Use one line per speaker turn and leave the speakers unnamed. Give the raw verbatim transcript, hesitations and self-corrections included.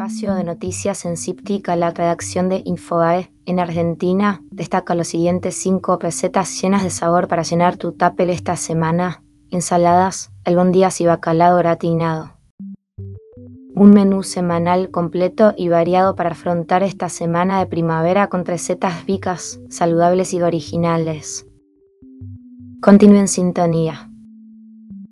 espacio de noticias en Cíptica, la redacción de Infobae en Argentina destaca los siguientes cinco recetas llenas de sabor para llenar tu tupper esta semana. Ensaladas, albóndigas y bacalao gratinado. Un menú semanal completo y variado para afrontar esta semana de primavera con recetas ricas, saludables y originales. Continúe en sintonía.